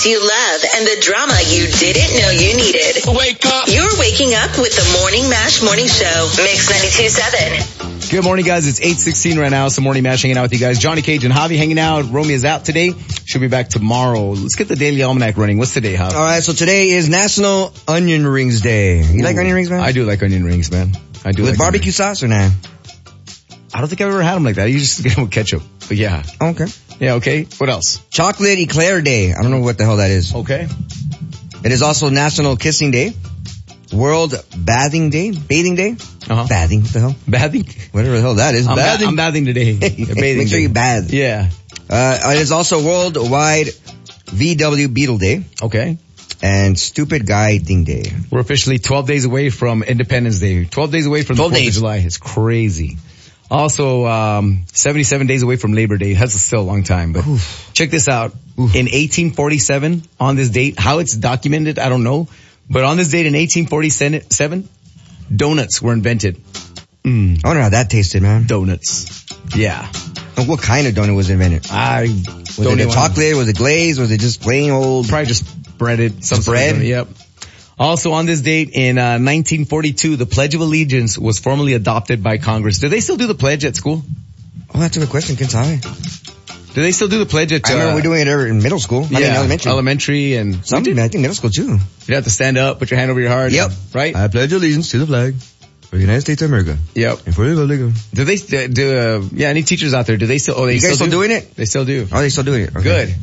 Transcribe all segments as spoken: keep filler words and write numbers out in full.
news you love and the drama you didn't know you needed. Wake up. You're waking up with the Morning Mash Morning Show. Mix ninety-two point seven. Good morning, guys. It's eight sixteen right now. It's the Morning Mash hanging out with you guys. Johnny Cage and Javi hanging out. Romy is out today. She'll be back tomorrow. Let's get the Daily Almanac running. What's today, Javi? All right, so today is National Onion Rings Day. You Ooh, like onion rings, man? I do like onion rings, man. I do. With like barbecue sauce or nah? I don't think I've ever had them like that. You just get them with ketchup. But yeah. Okay. Yeah, okay. What else? Chocolate Eclair Day. I don't know what the hell that is. Okay. It is also National Kissing Day. World Bathing Day. Bathing Day? Uh-huh. Bathing. What the hell? Bathing? Whatever the hell that is. I'm bathing. Ba- I'm bathing today. Bathing Make sure day. you bath. Yeah. Uh, it is also Worldwide V W Beetle Day. Okay. And Stupid Guy Thing Day. We're officially twelve days away from Independence Day. twelve days away from the fourth of July. It's crazy. Also, um, seventy-seven days away from Labor Day. That's still a long time, but Oof. Check this out. Oof. In eighteen forty-seven, on this date, how it's documented, I don't know, but on this date in eighteen forty-seven, donuts were invented. Mm. I wonder how that tasted, man. Donuts. Yeah. And what kind of donut was invented? I was it a chocolate? Was it glazed? Was it just plain old? Probably just breaded. Some bread? Yep. Also on this date in uh, nineteen forty-two, the Pledge of Allegiance was formally adopted by Congress. Do they still do the pledge at school? Oh, that's a good question. Can tell me. Do they still do the pledge at? I remember uh, we're doing it in middle school. Yeah, I mean elementary. Elementary and something. I think middle school too. You have to stand up, put your hand over your heart. Yep. Right. I pledge allegiance to the flag of the United States of America. Yep. And for the republic. Do they do? do uh, yeah. Any teachers out there? Do they still? Oh, they you guys still, still do? doing it? They still do. Oh, they still doing it. Okay. Good.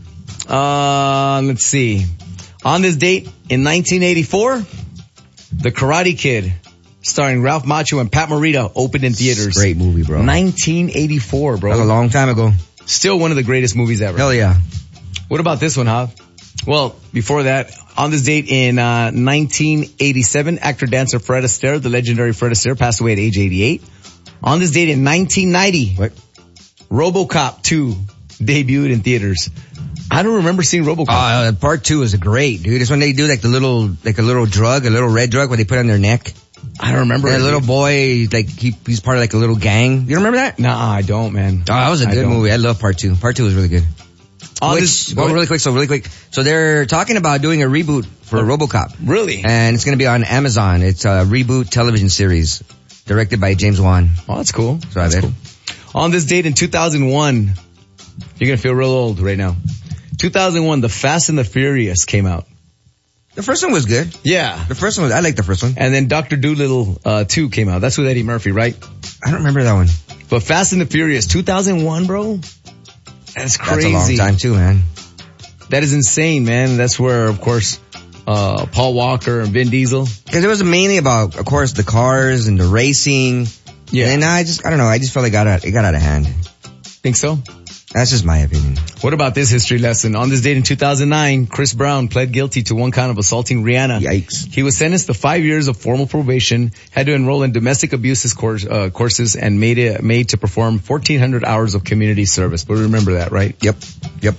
Uh, let's see. On this date in nineteen eighty-four, The Karate Kid, starring Ralph Macchio and Pat Morita, opened in theaters. Great movie, bro. nineteen eighty-four, bro. That was a long time ago. Still one of the greatest movies ever. Hell yeah. What about this one, huh? Well, before that, on this date in uh nineteen eighty-seven, actor-dancer Fred Astaire, the legendary Fred Astaire, passed away at age eighty-eight. On this date in nineteen ninety, what? RoboCop two debuted in theaters. I don't remember seeing RoboCop. Uh, part two is great, dude. It's when they do like the little, like a little drug, a little red drug where they put on their neck. I don't remember. That little boy, like he, he's part of like a little gang. You don't remember that? Nah, I don't, man. Oh, that was a good movie. I love part two. Part two was really good. On Which, this, well, really quick, so really quick. So they're talking about doing a reboot for oh, RoboCop. Really? And it's going to be on Amazon. It's a reboot television series directed by James Wan. Oh, that's cool. So that's cool. On this date in two thousand one, you're going to feel real old right now. two thousand one, The Fast and the Furious came out. The first one was good. Yeah. The first one was, I like the first one. And then Doctor Dolittle, uh, two came out. That's with Eddie Murphy, right? I don't remember that one. But Fast and the Furious, two thousand one, bro? That's crazy. That's a long time too, man. That is insane, man. That's where, of course, uh, Paul Walker and Vin Diesel. Cause it was mainly about, of course, the cars and the racing. Yeah. And I just, I don't know, I just felt like it got out, it got out of hand. Think so? That's just my opinion. What about this history lesson? On this date in two thousand nine, Chris Brown pled guilty to one count of assaulting Rihanna. Yikes. He was sentenced to five years of formal probation, had to enroll in domestic abuse course, uh, courses, and made it, made to perform fourteen hundred hours of community service. But remember that, right? Yep. Yep.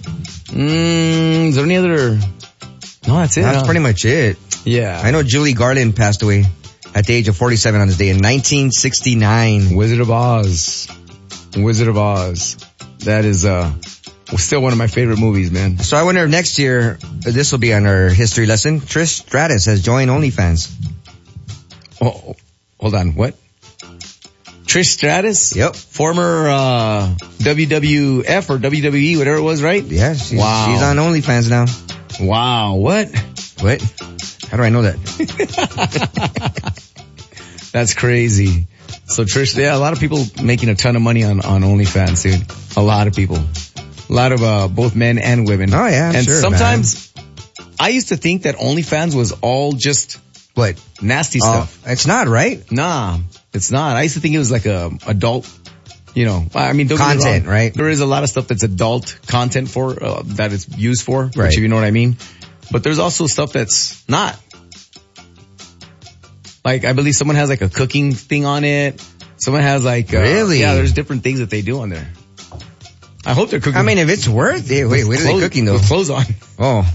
Mm, is there any other? No, that's it. That's huh? pretty much it. Yeah. I know Julie Garland passed away at the age of forty-seven on this day in nineteen sixty-nine. Wizard of Oz. Wizard of Oz. That is, uh, still one of my favorite movies, man. So I wonder if next year, this will be on our history lesson. Trish Stratus has joined OnlyFans. Oh, hold on. What? Trish Stratus? Yep. Former, uh, W W F or W W E, whatever it was, right? Yeah, she's, wow. she's on OnlyFans now. Wow. What? What? How do I know that? That's crazy. So Trish, yeah, a lot of people making a ton of money on, on OnlyFans, dude. A lot of people. A lot of, uh, both men and women. Oh yeah, I'm and sure, sometimes, man. I used to think that OnlyFans was all just what? Nasty oh, stuff. It's not, right? Nah, it's not. I used to think it was like a adult, you know, I mean, don't content, get me wrong. Right? There is a lot of stuff that's adult content for, uh, that it's used for, right. which if you know what I mean. But there's also stuff that's not. Like, I believe someone has like a cooking thing on it. Someone has like, uh, really? Yeah, there's different things that they do on there. I hope they're cooking. I mean, if it's worth it, wait, what are they cooking though? With clothes on. Oh.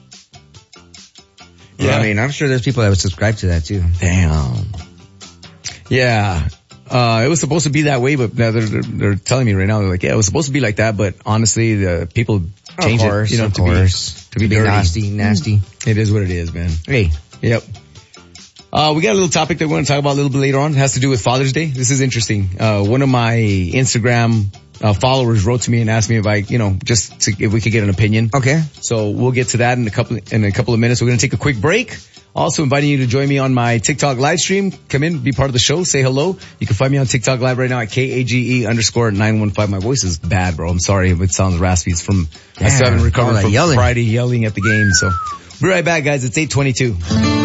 Yeah. I mean, I'm sure there's people that would subscribe to that too. Damn. Yeah. Uh, it was supposed to be that way, but now they're, they're, they're telling me right now, they're like, yeah, it was supposed to be like that, but honestly, the people change course, it. You know, of to course. be, to be, to be dirty. nasty, nasty. It is what it is, man. Hey. Yep. Uh, we got a little topic that we're going to talk about a little bit later on. It has to do with Father's Day. This is interesting. Uh, one of my Instagram uh, followers wrote to me and asked me if I, you know, just to, if we could get an opinion. Okay. So we'll get to that in a couple, in a couple of minutes. We're going to take a quick break. Also inviting you to join me on my TikTok live stream. Come in, be part of the show, say hello. You can find me on TikTok live right now at K A G E underscore nine one five. My voice is bad, bro. I'm sorry if it sounds raspy. It's from, yeah, I still haven't recovered from yelling. Friday yelling at the game. So be right back, guys. It's eight twenty-two.